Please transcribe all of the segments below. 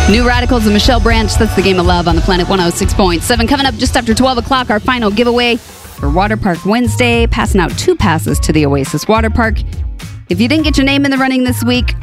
New Radicals and Michelle Branch, that's the Game of Love on the Planet 106.7. Coming up just after 12 o'clock, our final giveaway for Water Park Wednesday, passing out 2 passes to the Oasis Water Park. If you didn't get your name in the running this week,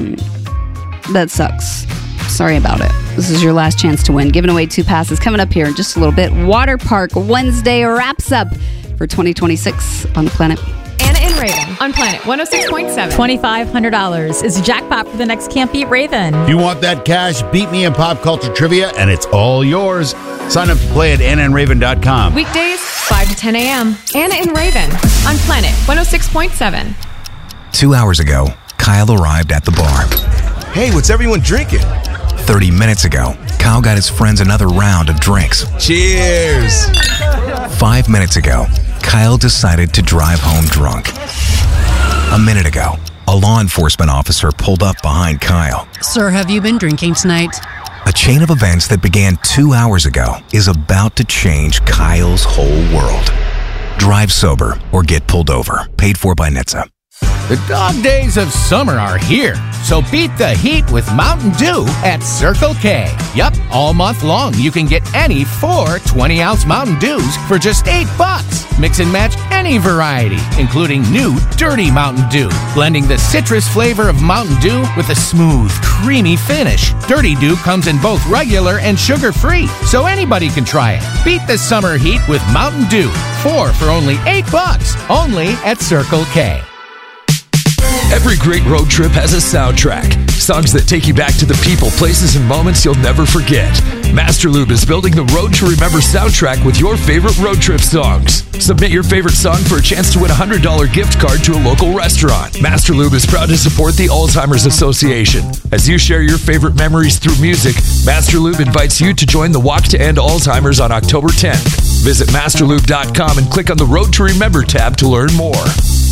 that sucks. Sorry about it. This is your last chance to win. Giving away 2 passes coming up here in just a little bit. Water Park Wednesday wraps up for 2026 on the Planet. Anna and Raven on Planet 106.7. $2,500 is a jackpot for the next Can't Beat Raven. If you want that cash, beat me in pop culture trivia, and it's all yours. Sign up to play at AnnaandRaven.com. Weekdays, 5 to 10 a.m. Anna and Raven on Planet 106.7. 2 hours ago, Kyle arrived at the bar. Hey, what's everyone drinking? 30 minutes ago, Kyle got his friends another round of drinks. Cheers! 5 minutes ago, Kyle decided to drive home drunk. A minute ago, a law enforcement officer pulled up behind Kyle. Sir, have you been drinking tonight? A chain of events that began 2 hours ago is about to change Kyle's whole world. Drive sober or get pulled over. Paid for by NHTSA. The dog days of summer are here, so beat the heat with Mountain Dew at Circle K. Yup, all month long you can get any 4 20-ounce Mountain Dews for just $8. Mix and match any variety, including new Dirty Mountain Dew, blending the citrus flavor of Mountain Dew with a smooth, creamy finish. Dirty Dew comes in both regular and sugar-free, so anybody can try it. Beat the summer heat with Mountain Dew. 4 for only $8, only at Circle K. Every great road trip has a soundtrack. Songs that take you back to the people, places, and moments you'll never forget. Master Lube is building the Road to Remember soundtrack with your favorite road trip songs. Submit your favorite song for a chance to win a $100 gift card to a local restaurant. Master Lube is proud to support the Alzheimer's Association. As you share your favorite memories through music, Master Lube invites you to join the Walk to End Alzheimer's on October 10th. Visit masterlube.com and click on the Road to Remember tab to learn more.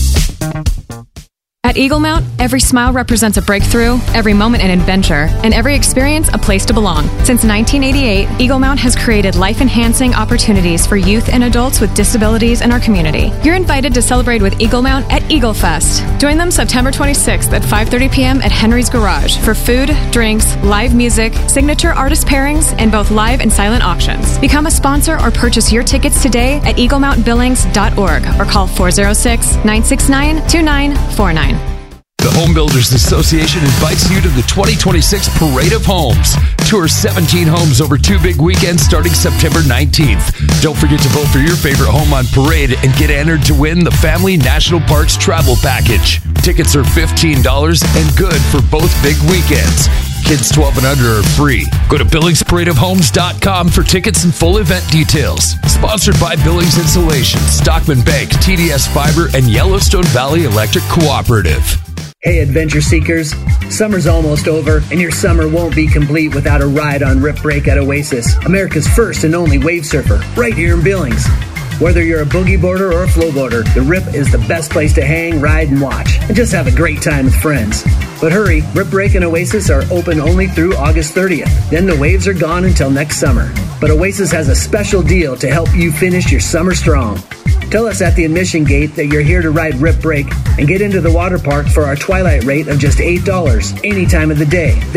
At Eagle Mount, every smile represents a breakthrough, every moment an adventure, and every experience a place to belong. Since 1988, Eagle Mount has created life-enhancing opportunities for youth and adults with disabilities in our community. You're invited to celebrate with Eagle Mount at Eagle Fest. Join them September 26th at 5:30 p.m. at Henry's Garage for food, drinks, live music, signature artist pairings, and both live and silent auctions. Become a sponsor or purchase your tickets today at eaglemountbillings.org or call 406-969-2949. The Home Builders Association invites you to the 2026 Parade of Homes. Tour 17 homes over 2 big weekends starting September 19th. Don't forget to vote for your favorite home on Parade and get entered to win the Family National Parks Travel Package. Tickets are $15 and good for both big weekends. Kids 12 and under are free. Go to BillingsParadeOfHomes.com for tickets and full event details. Sponsored by Billings Insulation, Stockman Bank, TDS Fiber, and Yellowstone Valley Electric Cooperative. Hey, adventure seekers. Summer's almost over, and your summer won't be complete without a ride on Rip Break at Oasis, America's first and only wave surfer, right here in Billings. Whether you're a boogie boarder or a flow boarder, the Rip is the best place to hang, ride, and watch, and just have a great time with friends. But hurry, Rip Break and Oasis are open only through August 30th. Then the waves are gone until next summer. But Oasis has a special deal to help you finish your summer strong. Tell us at the admission gate that you're here to ride Rip Break and get into the water park for our twilight rate of just $8 any time of the day.